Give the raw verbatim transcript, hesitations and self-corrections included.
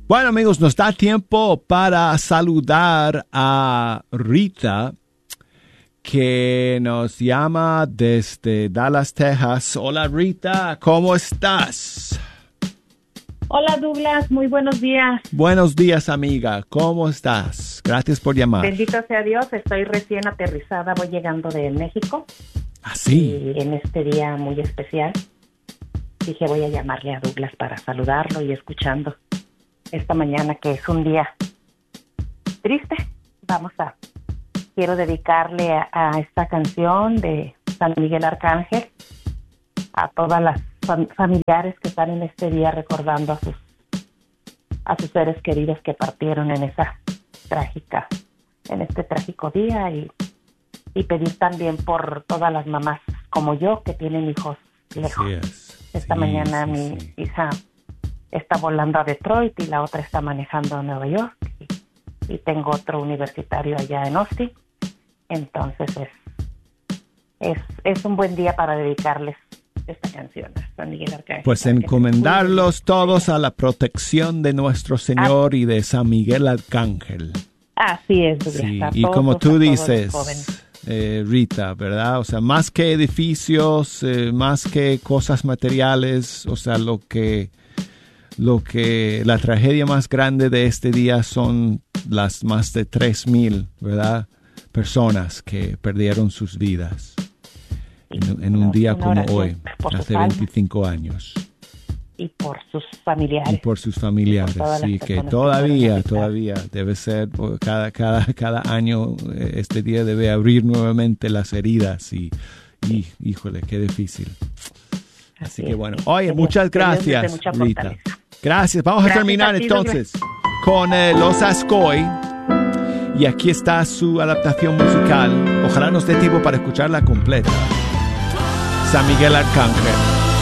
Bueno, amigos, nos da tiempo para saludar a Rita, que nos llama desde Dallas, Texas. Hola, Rita, ¿cómo estás? Hola, Douglas, muy buenos días. Buenos días, amiga, ¿cómo estás? Gracias por llamar. Bendito sea Dios, estoy recién aterrizada, voy llegando de México. ¿Ah, sí? Y en este día muy especial, dije voy a llamarle a Douglas para saludarlo y escuchando esta mañana, que es un día triste. Vamos a, quiero dedicarle a, a esta canción de San Miguel Arcángel a todas las fam- familiares que están en este día recordando a sus a sus seres queridos que partieron en esa trágica, en este trágico día, y, y pedir también por todas las mamás como yo que tienen hijos lejos. Así es. Esta Sí, mañana sí, mi sí. hija está volando a Detroit y la otra está manejando a Nueva York, y, y tengo otro universitario allá en Austin. Entonces es, es, es un buen día para dedicarles esta canción a San Miguel Arcángel. Pues para que se encomendarlos cuiden. todos a la protección de nuestro Señor y de San Miguel Arcángel. Así es, Douglas, Sí, a y todos, como a tú todos los dices, jóvenes. eh, Rita, ¿verdad? O sea, más que edificios, eh, más que cosas materiales, o sea, lo que, lo que, la tragedia más grande de este día son las más de tres mil, ¿verdad? Personas que perdieron sus vidas en, en un No, día una como oración hoy, por sus hace almas veinticinco años. Y por sus familiares. Y por sus familiares, Y por todas las sí, que personas que todavía, fueron afectadas. todavía debe ser, por cada, cada, cada año eh, este día debe abrir nuevamente las heridas y, y híjole, qué difícil. Así, Así que es, bueno, sí. oye, Que Dios- muchas que Dios les dé gracias, mucha Rita. fortaleza. Gracias, vamos a Gracias terminar a ti, entonces con eh, Los Ascoy. Y aquí está su adaptación musical. Ojalá nos dé tiempo para escucharla completa. San Miguel Arcángel.